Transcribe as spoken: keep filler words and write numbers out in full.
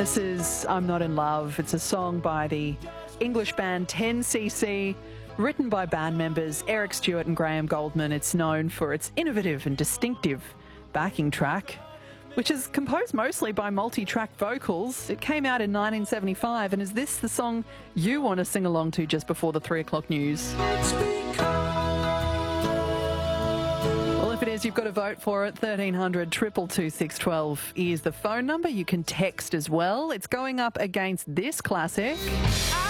This is I'm Not in Love. It's a song by the English band ten C C, written by band members Eric Stewart and Graham Goldman. It's known for its innovative and distinctive backing track, which is composed mostly by multi-track vocals. It came out in nineteen seventy-five, and is this the song you want to sing along to just before the three o'clock news? Well, if it is, you've got to vote for it. thirteen hundred, two two two, six one two is the phone number. You can text as well. It's going up against this classic.